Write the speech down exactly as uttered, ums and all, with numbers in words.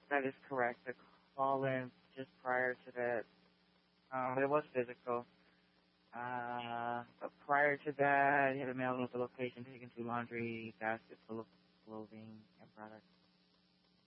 That is correct. The call-in just prior to that, um, it was physical. Uh, but prior to that, you had a mail at the location taken to laundry basket full of clothing and products.